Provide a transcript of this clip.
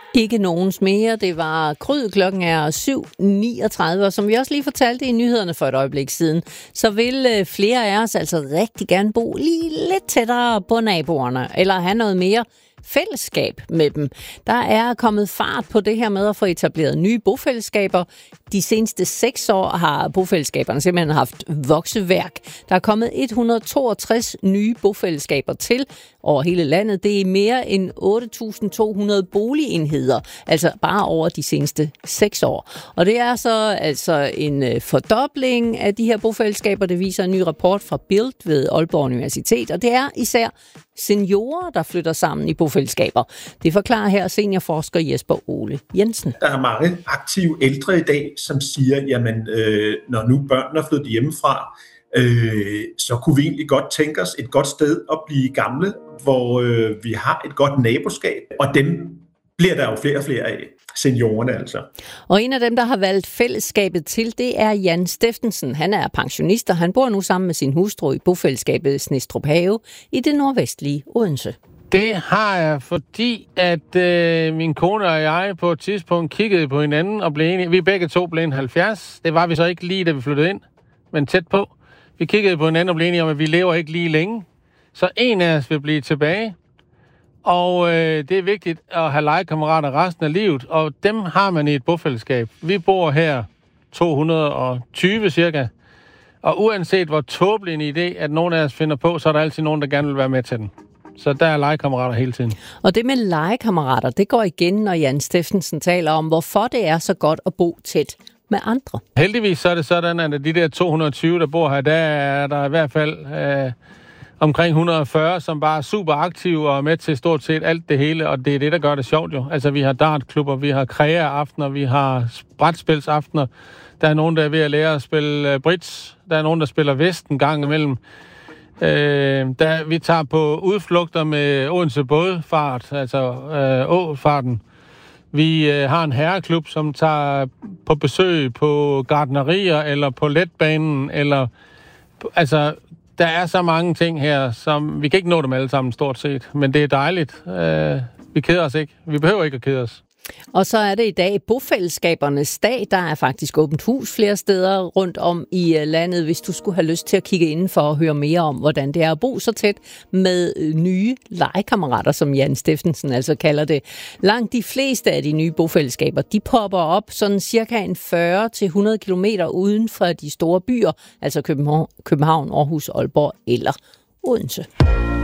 Ikke nogens mere. Det var Kryd. Klokken er 7:39, og som vi også lige fortalte i nyhederne for et øjeblik siden, så vil flere af os altså rigtig gerne bo lige lidt tættere på naboerne, eller have noget mere fællesskab med dem. Der er kommet fart på det her med at få etableret nye bofællesskaber. De seneste 6 år har bofællesskaberne simpelthen haft vokseværk. Der er kommet 162 nye bofællesskaber til over hele landet. Det er mere end 8.200 boligenheder, altså bare over de seneste 6 år. Og det er så altså en fordobling af de her bofællesskaber. Det viser en ny rapport fra Bild ved Aalborg Universitet, og det er især seniorer, der flytter sammen i bofællesskaber. Det forklarer her seniorforsker Jesper Ole Jensen. Der er mange aktive ældre i dag, som siger, jamen når nu børnene er flyttet hjemmefra, så kunne vi egentlig godt tænke os et godt sted at blive gamle, hvor vi har et godt naboskab, og dem bliver der jo flere og flere af, seniorerne altså. Og en af dem, der har valgt fællesskabet til, det er Jan Steffensen. Han er pensionist, og han bor nu sammen med sin hustru i bofællesskabet Snestrup Have i det nordvestlige Odense. Det har jeg, fordi at min kone og jeg på et tidspunkt kiggede på hinanden og blev enige. Vi begge to blev 70. Det var vi så ikke lige, da vi flyttede ind, men tæt på. Vi kiggede på hinanden og blev enige om, at vi lever ikke lige længe. Så en af os vil blive tilbage. Og det er vigtigt at have legekammerater resten af livet, og dem har man i et bofællesskab. Vi bor her 220 cirka, og uanset hvor tåbelig en idé, at nogen af os finder på, så er der altid nogen, der gerne vil være med til den. Så der er legekammerater hele tiden. Og det med legekammerater, det går igen, når Jan Steffensen taler om, hvorfor det er så godt at bo tæt med andre. Heldigvis så er det sådan, at de der 220, der bor her, der er der i hvert fald omkring 140, som bare er super aktive og er med til stort set alt det hele, og det er det, der gør det sjovt jo. Altså, vi har dartklubber, vi har kreaaftener, vi har brætspilsaftener, der er nogen, der er ved at lære at spille bridge, der er nogen, der spiller vest en gang imellem. Vi tager på udflugter med Odense bådfart, altså åfarten. Vi har en herreklub, som tager på besøg på gartnerier eller på letbanen, eller altså der er så mange ting her, som vi kan ikke nå dem alle sammen stort set, men det er dejligt. Vi keder os ikke. Vi behøver ikke at kede os. Og så er det i dag bofællesskabernes dag. Der er faktisk åbent hus flere steder rundt om i landet, hvis du skulle have lyst til at kigge indenfor og høre mere om, hvordan det er at bo så tæt med nye legekammerater, som Jan Steffensen altså kalder det. Langt de fleste af de nye bofællesskaber, de popper op sådan cirka 40-100 kilometer uden for de store byer, altså København, Aarhus, Aalborg eller Odense.